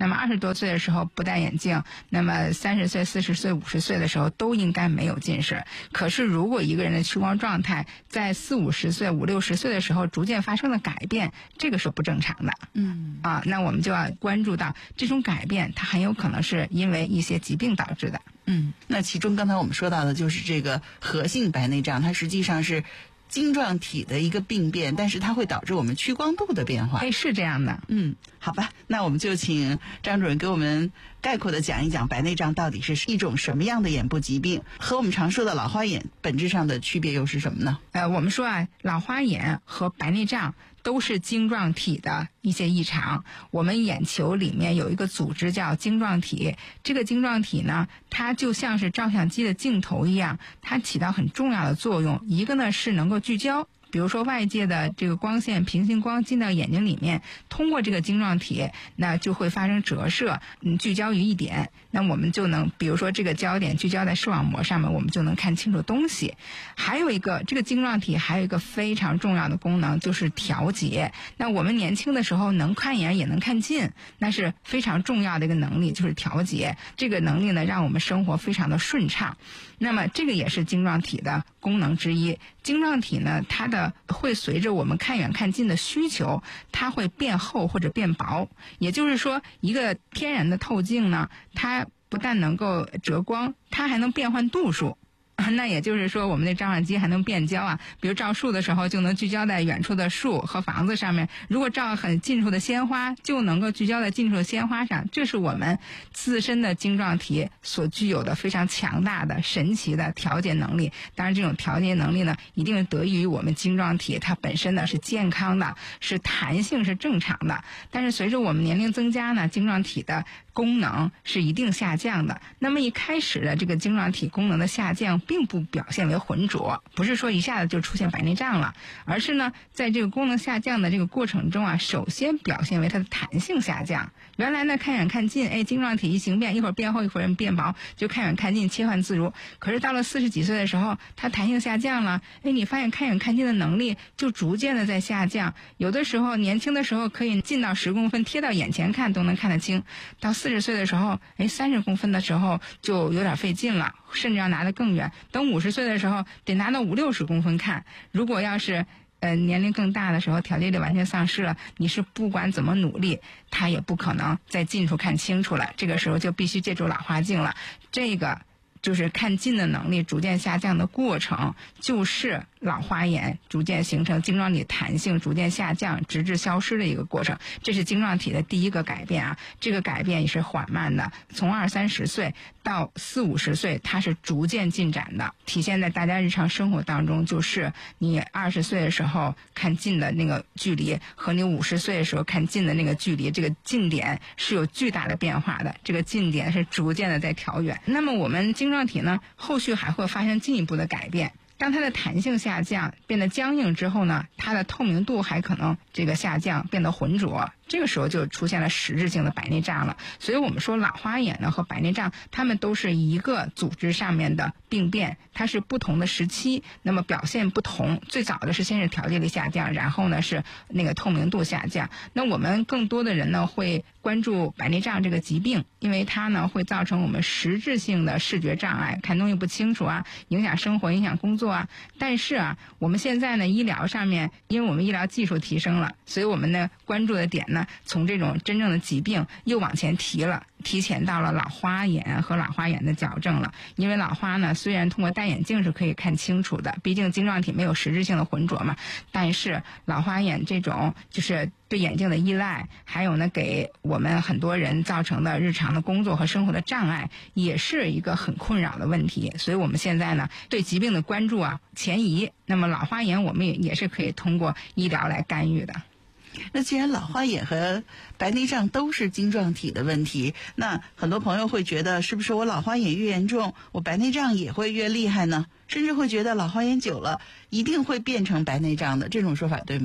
那么20多岁的时候不戴眼镜，那么30岁、40岁、50岁的时候都应该没有近视。可是如果一个人的屈光状态在40、50岁、50、60岁的时候逐渐发生了改变，这个是不正常的。那我们就要关注到这种改变，它很有可能是因为一些疾病导致的。 那其中刚才我们说到的就是这个核性白内障，它实际上是晶状体的一个病变，但是它会导致我们屈光度的变化。 是这样的。 好吧，那我们就请张主任给我们概括的讲一讲白内障到底是一种什么样的眼部疾病，和我们常说的老花眼本质上的区别又是什么呢？ 我们说老花眼和白内障都是晶状体的一些异常。我们眼球里面有一个组织叫晶状体，这个晶状体呢，它就像是照相机的镜头一样，它起到很重要的作用。一个呢是能够聚焦，比如说外界的这个光线平行光进到眼睛里面，通过这个晶状体那就会发生折射，聚焦于一点，那我们就能比如说这个焦点聚焦在视网膜上面，我们就能看清楚东西。还有一个这个晶状体还有一个非常重要的功能，就是调节。那我们年轻的时候能看远也能看近，那是非常重要的一个能力，就是调节。这个能力呢让我们生活非常的顺畅，那么这个也是晶状体的功能之一。晶状体呢它的会随着我们看远看近的需求，它会变厚或者变薄。也就是说一个天然的透镜呢，它不但能够折光，它还能变换度数。那也就是说我们的照相机还能变焦比如照树的时候就能聚焦在远处的树和房子上面，如果照很近处的鲜花就能够聚焦在近处的鲜花上。这是我们自身的晶状体所具有的非常强大的神奇的调节能力。当然这种调节能力呢一定得益于我们晶状体它本身呢是健康的，是弹性是正常的。但是随着我们年龄增加呢，晶状体的功能是一定下降的。那么一开始的这个晶状体功能的下降并不表现为浑浊，不是说一下子就出现白内障了，而是呢在这个功能下降的这个过程中首先表现为它的弹性下降。原来呢看远看近晶状体一形变，一会儿变厚一会儿变薄，就看远看近切换自如。可是到了40几岁的时候，它弹性下降了，你发现看远看近的能力就逐渐的在下降。有的时候年轻的时候可以近到10公分贴到眼前看都能看得清，到40岁的时候30公分的时候就有点费劲了，甚至要拿得更远。等50岁的时候得拿到50、60公分看。如果要是年龄更大的时候，调节力完全丧失了，你是不管怎么努力它也不可能在近处看清楚了，这个时候就必须借助老花镜了。这个就是看近的能力逐渐下降的过程，就是老花眼逐渐形成晶状体弹性逐渐下降直至消失的一个过程。这是晶状体的第一个改变这个改变也是缓慢的，从20、30岁到40、50岁它是逐渐进展的。体现在大家日常生活当中，就是你20岁的时候看近的那个距离和你50岁的时候看近的那个距离，这个近点是有巨大的变化的，这个近点是逐渐的在调远。那么我们晶状体呢后续还会发生进一步的改变。当它的弹性下降变得僵硬之后呢，它的透明度还可能这个下降变得浑浊，这个时候就出现了实质性的白内障了。所以我们说老花眼呢和白内障它们都是一个组织上面的病变，它是不同的时期，那么表现不同。最早的是先是调节力下降，然后呢是那个透明度下降。那我们更多的人呢会关注白内障这个疾病，因为它呢会造成我们实质性的视觉障碍，看东西不清楚影响生活影响工作但是我们现在呢医疗上面，因为我们医疗技术提升了，所以我们呢关注的点呢从这种真正的疾病又往前提前到了老花眼和老花眼的矫正了。因为老花呢虽然通过戴眼镜是可以看清楚的，毕竟晶状体没有实质性的浑浊嘛，但是老花眼这种就是对眼镜的依赖，还有呢给我们很多人造成的日常的工作和生活的障碍，也是一个很困扰的问题。所以我们现在呢对疾病的关注前移，那么老花眼我们也是可以通过医疗来干预的。 那既然老花眼和白内障都是晶状体的问题，那很多朋友会觉得是不是我老花眼越严重，我白内障也会越厉害呢？甚至会觉得老花眼久了一定会变成白内障的，这种说法对吗？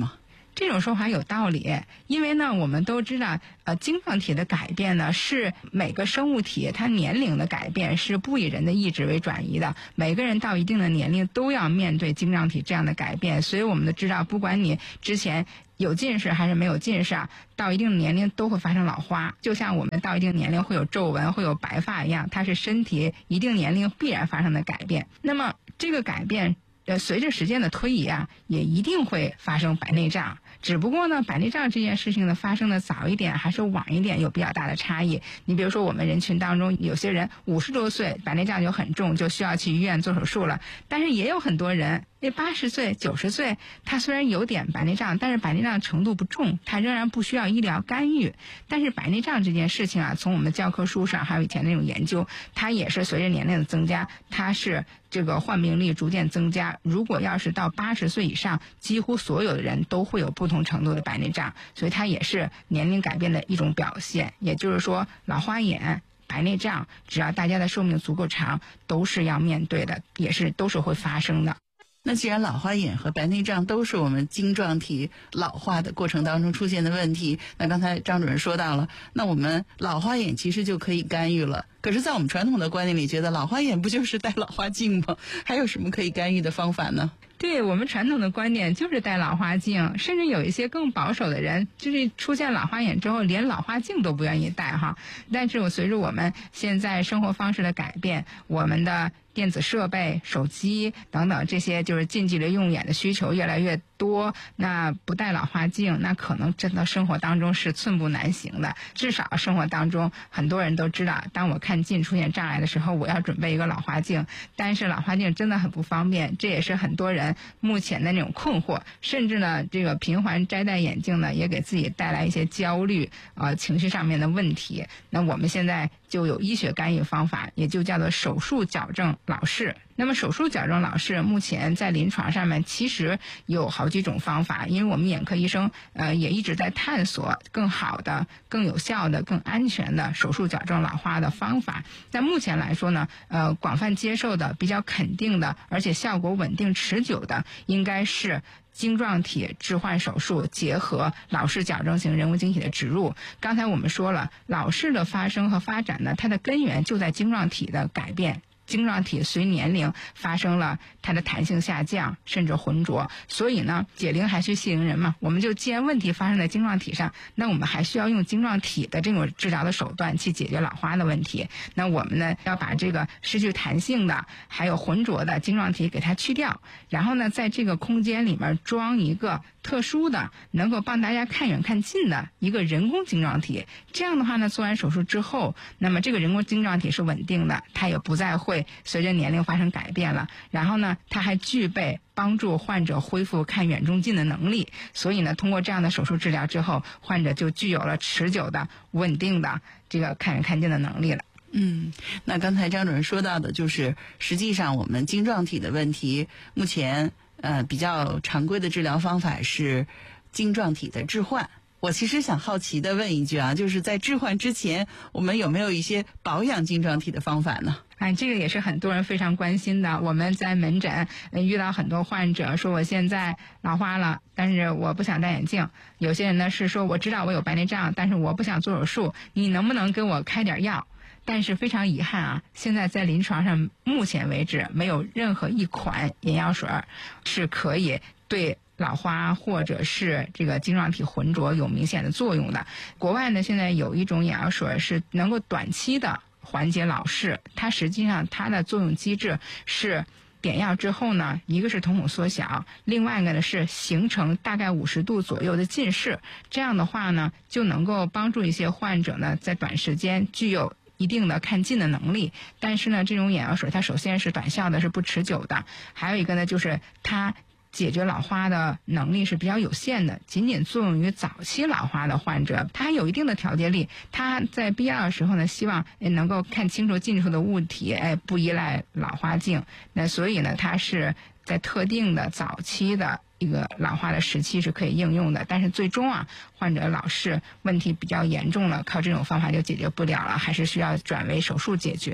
这种说法有道理，因为呢，我们都知道，晶状体的改变呢，是每个生物体它年龄的改变是不以人的意志为转移的。每个人到一定的年龄都要面对晶状体这样的改变，所以我们都知道，不管你之前有近视还是没有近视啊，到一定的年龄都会发生老花。就像我们到一定年龄会有皱纹、会有白发一样，它是身体一定年龄必然发生的改变。那么这个改变，随着时间的推移啊，也一定会发生白内障。只不过呢，白内障这件事情呢，发生的早一点还是晚一点有比较大的差异。你比如说，我们人群当中有些人50多岁白内障就很重，就需要去医院做手术了。但是也有很多人，那80岁、90岁，他虽然有点白内障，但是白内障程度不重，他仍然不需要医疗干预。但是白内障这件事情啊，从我们教科书上还有以前那种研究，它也是随着年龄的增加，它是这个患病率逐渐增加。如果要是到80岁以上，几乎所有的人都会有不同程度的白内障，所以它也是年龄改变的一种表现。也就是说，老花眼、白内障，只要大家的寿命足够长，都是要面对的，都是会发生的。 那既然老花眼和白内障都是我们晶状体老化的过程当中出现的问题，那刚才张主任说到了，那我们老花眼其实就可以干预了。可是在我们传统的观念里，觉得老花眼不就是戴老花镜吗？还有什么可以干预的方法呢？ 对，我们传统的观点就是戴老花镜，甚至有一些更保守的人，就是出现老花眼之后连老花镜都不愿意戴哈。但是随着我们现在生活方式的改变，我们的电子设备、手机等等这些就是近距离用眼的需求越来越多，那不戴老花镜，那可能真的生活当中是寸步难行的。至少生活当中很多人都知道，当我看近出现障碍的时候，我要准备一个老花镜。但是老花镜真的很不方便，这也是很多人目前的那种困惑。甚至呢，这个频繁摘戴眼镜呢，也给自己带来一些焦虑情绪上面的问题。那我们现在就有医学干预方法，也就叫做手术矫正老视。那么手术矫正老视目前在临床上面其实有好几种方法，因为我们眼科医生也一直在探索更好的、更有效的、更安全的手术矫正老花的方法。但目前来说呢，广泛接受的、比较肯定的，而且效果稳定持久的，应该是晶状体置换手术结合老视矫正型人工晶体的植入。刚才我们说了，老视的发生和发展呢，它的根源就在晶状体的改变。晶状体随年龄发生了它的弹性下降，甚至浑浊。所以呢，解铃还须系铃人嘛，我们就既然问题发生在晶状体上，那我们还需要用晶状体的这种治疗的手段去解决老花的问题。那我们呢，要把这个失去弹性的还有浑浊的晶状体给它去掉，然后呢，在这个空间里面装一个特殊的能够帮大家看远看近的一个人工晶状体。这样的话呢，做完手术之后，那么这个人工晶状体是稳定的，它也不再会随着年龄发生改变了。然后呢，它还具备帮助患者恢复看远中近的能力。所以呢，通过这样的手术治疗之后，患者就具有了持久的、稳定的这个看远看近的能力了。 那刚才张主任说到的就是实际上我们晶状体的问题，目前比较常规的治疗方法是晶状体的置换。我其实想好奇的问一句啊，就是在置换之前，我们有没有一些保养晶状体的方法呢？ 这个也是很多人非常关心的。我们在门诊遇到很多患者说，我现在老花了，但是我不想戴眼镜。有些人呢是说，我知道我有白内障，但是我不想做手术，你能不能给我开点药？但是非常遗憾啊，现在在临床上目前为止没有任何一款眼药水是可以对老花或者是这个晶状体浑浊有明显的作用的。国外呢，现在有一种眼药水是能够短期的缓解老视，它实际上它的作用机制是点药之后呢，一个是瞳孔缩小，另外一个呢是形成大概50度左右的近视。这样的话呢，就能够帮助一些患者呢在短时间具有一定的看近的能力。但是呢，这种眼药水它首先是短效的，是不持久的，还有一个呢就是它解决老花的能力是比较有限的，仅仅作用于早期老花的患者，它还有一定的调节力。它在必要的时候呢，希望能够看清楚近处的物体，不依赖老花镜。那所以呢，它是在特定的早期的一个老化的时期是可以应用的。但是最终啊，患者老视问题比较严重了，靠这种方法就解决不了了，还是需要转为手术解决。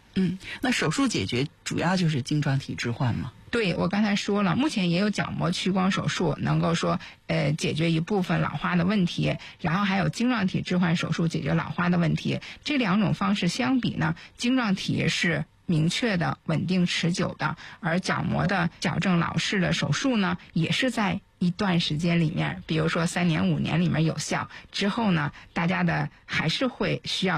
那手术解决主要就是晶状体置换吗？ 对，我刚才说了，目前也有角膜屈光手术能够说解决一部分老花的问题，然后还有晶状体置换手术解决老花的问题。这两种方式相比呢，晶状体是明确的、稳定、持久的，而角膜的矫正老式的手术呢，也是在一段时间里面，比如说3年5年里面有效，之后呢，大家的还是会需要